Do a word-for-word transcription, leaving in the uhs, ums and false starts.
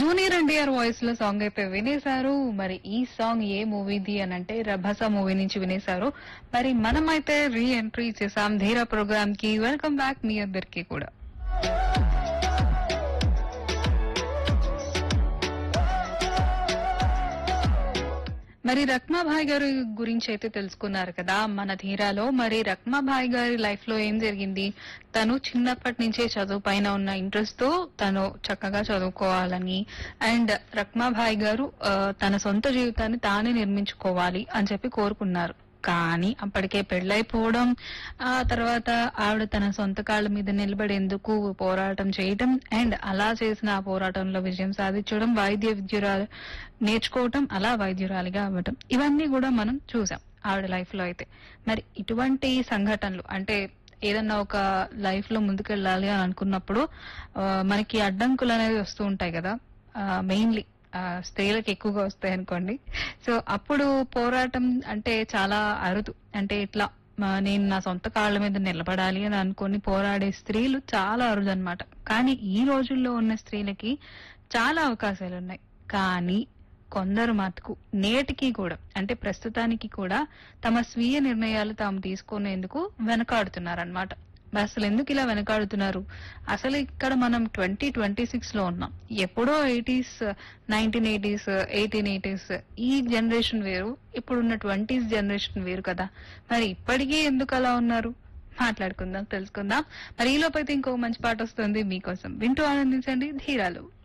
Junior NTR voice లో song అయితే వినేశారు. మరి ఈ సాంగ్ ఏ మూవీది అని అంటే రభస మూవీ నుంచి వినేశారు. మరి మనమైతే రీ ఎంట్రీ చేసాం ధీరా ప్రోగ్రామ్ కి. వెల్కమ్ బ్యాక్ మీ అందరికి కూడా. మరి రక్మాభాయ్ గారి గురించి అయితే తెలుసుకున్నారు కదా మన ధీరాలో. మరి రక్మాభాయ్ గారి లైఫ్ లో ఏం జరిగింది, తను చిన్నప్పటి నుంచే చదువు పైన ఉన్న ఇంట్రెస్ట్ తో తను చక్కగా చదువుకోవాలని అండ్ రక్మాభాయ్ గారు ఆ, తన సొంత జీవితాన్ని తానే నిర్మించుకోవాలి అని చెప్పి కోరుకున్నారు. కానీ అప్పటికే పెళ్లైపోవడం, ఆ తర్వాత ఆవిడ తన సొంత కాళ్ళ మీద నిలబడేందుకు పోరాటం చేయటం అండ్ అలా చేసిన ఆ పోరాటంలో విజయం సాధించడం, వైద్య విద్యురాలు నేర్చుకోవటం, అలా వైద్యురాలిగా అవ్వటం, ఇవన్నీ కూడా మనం చూసాం ఆవిడ లైఫ్ లో అయితే. మరి ఇటువంటి సంఘటనలు అంటే ఏదన్నా ఒక లైఫ్ లో ముందుకెళ్ళాలి అని అనుకున్నప్పుడు ఆ, మనకి అడ్డంకులు అనేవి వస్తూ ఉంటాయి కదా, మెయిన్లీ స్త్రీలకు ఎక్కువగా వస్తాయి అనుకోండి. సో అప్పుడు పోరాటం అంటే చాలా అరుదు. అంటే ఇట్లా ఆ, నేను నా సొంత కాళ్ళ మీద నిలబడాలి అని అనుకుని పోరాడే స్త్రీలు చాలా అరుదు అనమాట. కానీ ఈ రోజుల్లో ఉన్న స్త్రీలకి చాలా అవకాశాలు ఉన్నాయి. కానీ కొందరు మటుకు నేటికి కూడా అంటే ప్రస్తుతానికి కూడా తమ స్వీయ నిర్ణయాలు తాము తీసుకునేందుకు వెనకాడుతున్నారనమాట. అసలు ఎందుకు ఇలా వెనకాడుతున్నారు? అసలు ఇక్కడ మనం ట్వంటీ ట్వంటీ సిక్స్ లో ఉన్నాం. ఎప్పుడో eighties nineteen eighties eighteen eighties ఈ జనరేషన్ వేరు, ఇప్పుడున్న ట్వంటీస్ జనరేషన్ వేరు కదా. మరి ఇప్పటికీ ఎందుకు అలా ఉన్నారు? మాట్లాడుకుందాం, తెలుసుకుందాం. మరి ఈ లోపైతే ఇంకో మంచి పాట వస్తుంది మీకోసం, వింటూ ఆనందించండి ధీరాలు.